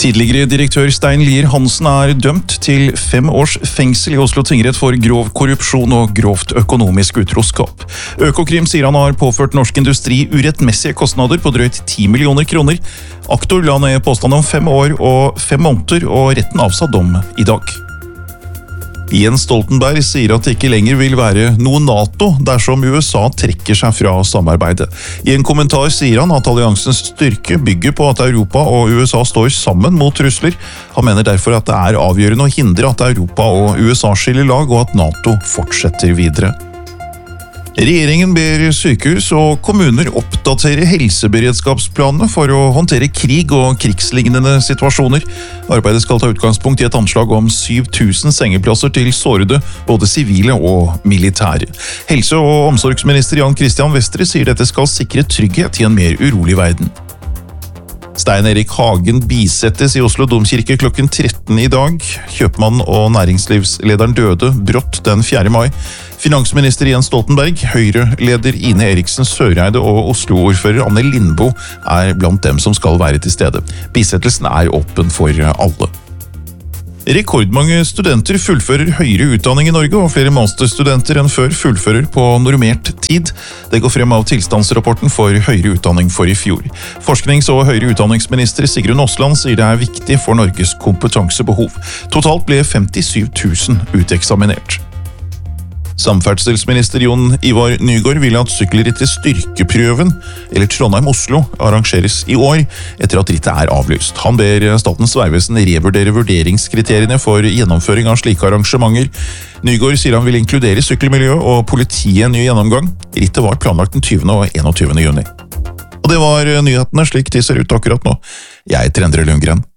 Tidligere direktør Stein Lier Hansen dømt til 5 års fengsel i Oslo tingrett for grov korrupsjon og grovt økonomisk utroskap. Økokrim sier han har påført norsk industri urettmessige kostnader på drøyt 10 millioner kroner. Aktor la ned påstand om 5 år og 5 måneder, og retten avsa dom i dag. Jens Stoltenberg sier at det ikke lenger vil være noe NATO dersom USA trekker seg fra samarbeidet. I en kommentar sier han at alliansens styrke bygger på at Europa og USA står sammen mot trusler. Han mener derfor at det avgjørende å hindre at Europa og USA skiller lag, og at NATO fortsetter videre. Regjeringen ber sykehus og kommuner oppdatere helseberedskapsplanene for å håndtere krig og krigslignende situasjoner. Arbeidet skal ta utgangspunkt i et anslag om 7000 sengeplasser til sårede, både sivile og militære. Helse- og omsorgsminister Jan Christian Vestre sier dette skal sikre trygghet i en mer urolig verden. Stein Erik Hagen bisettes i Oslo domkirke klokken 13 i dag. Kjøpmann og næringslivslederen døde brått den 4. mai. Finansminister Jens Stoltenberg, Høyre-leder Ine Eriksen Søreide og Oslo-ordfører Anne Lindboe blant dem som skal være til stede. Bisettelsen åpen for alle. Rekordmange studenter fullfører høyere utdanning i Norge, og flere masterstudenter enn før fullfører på normert tid. Det går frem av tilstandsrapporten for høyere utdanning for i fjor. Forsknings- og høyere utdanningsminister Sigrun Osland sier det viktig for Norges kompetansebehov. Totalt ble 57 000 uteksaminert. Samferdselsminister Jon Ivar Nygård vil at sykkelrittet Styrkeprøven, eller Trondheim-Oslo, arrangeres i år, etter at rittet avlyst. Han ber Statens vegvesen revurdere vurderingskriteriene for gjennomføring av slike arrangementer. Nygård sier han vil inkludere sykkelmiljø og politiet i en ny gjennomgang. Rittet var planlagt den 20. og 21. juni. Og det var nyhetene slik de ser ut akkurat nå. Jeg heter Endre Lundgren.